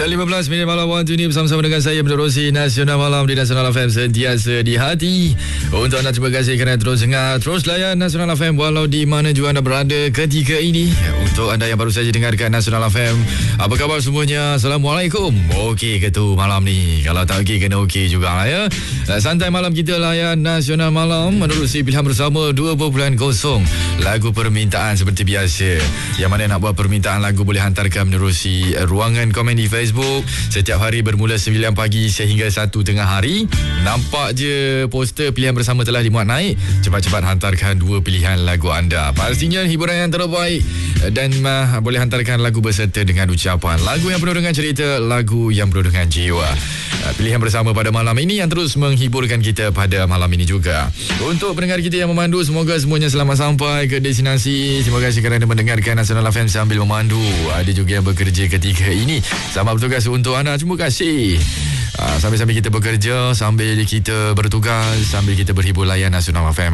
9.15 malam waktu ini bersama-sama dengan saya menerusi Nasional Malam di Nasional FM sentiasa di hati. Untuk anda, terima kasih kerana terus dengar, terus layan Nasional FM walau di mana juga anda berada ketika ini. Untuk anda yang baru saja dengarkan Nasional FM, apa khabar semuanya? Assalamualaikum. Okey ke tu malam ni? Kalau tak okey, kena okey juga lah ya. Santai malam kita layan Nasional Malam menerusi pilihan bersama 2.0 lagu permintaan seperti biasa. Yang mana nak buat permintaan lagu boleh hantarkan menerusi ruangan komen di Facebook setiap hari bermula 9 pagi sehingga 1 tengah hari. Nampak je poster pilihan bersama telah dimuat naik. Cepat-cepat hantarkan 2 pilihan lagu anda. Pastinya hiburan yang terbaik dan boleh hantarkan lagu berserta dengan ucapan, lagu yang penuh dengan cerita, lagu yang penuh dengan jiwa. Pilihan bersama pada malam ini yang terus menghiburkan kita pada malam ini juga. Untuk pendengar kita yang memandu, semoga semuanya selamat sampai ke destinasi. Terima kasih kerana mendengarkan Nasional FM sambil memandu. Ada juga yang bekerja ketika ini. Selamat bertugas untuk anda. Terima kasih. Sambil-sambil kita bekerja, sambil kita bertugas, sambil kita berhibur layan Nasional FM.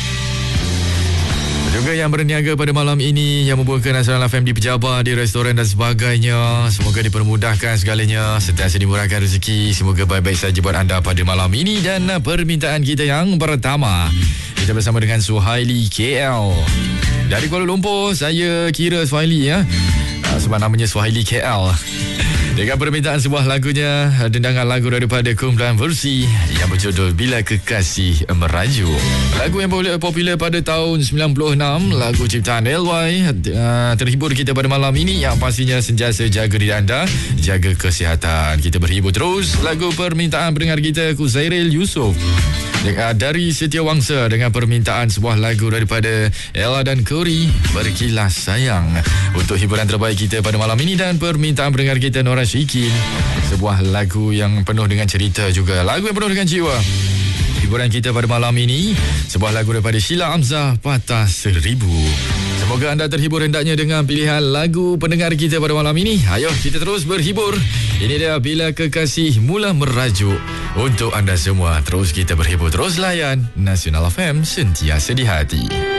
Juga yang berniaga pada malam ini, yang membuka Nasional FM di pejabat, di restoran dan sebagainya, semoga dipermudahkan segalanya, sentiasa dimurahkan rezeki. Semoga baik-baik saja buat anda pada malam ini. Dan permintaan kita yang pertama, kita bersama dengan Suhaili KL dari Kuala Lumpur. Saya kira Suhaili ya, sebab namanya Suhaili KL. Dengan permintaan sebuah lagunya, dendangan lagu daripada kumpulan versi yang berjudul Bila Kekasih Merajuk. Lagu yang popular pada tahun 96, lagu ciptaan LY. Terhibur kita pada malam ini, yang pastinya sentiasa jaga diri anda, jaga kesihatan. Kita berhibur terus. Lagu permintaan pendengar kita, Kuzairil Yusof dari Setia Wangsa, dengan permintaan sebuah lagu daripada Ella dan Kori, Berkilas Sayang. Untuk hiburan terbaik kita pada malam ini, dan permintaan pendengar kita Nora Syikin, sebuah lagu yang penuh dengan cerita juga, lagu yang penuh dengan jiwa. Hiburan kita pada malam ini, sebuah lagu daripada Sheila Hamzah, Patah Seribu. Semoga anda terhibur hendaknya dengan pilihan lagu pendengar kita pada malam ini. Ayo kita terus berhibur. Ini dia Bila Kekasih Mula Merajuk. Untuk anda semua, terus kita berhibur, terus layan Nasional FM sentiasa di hati.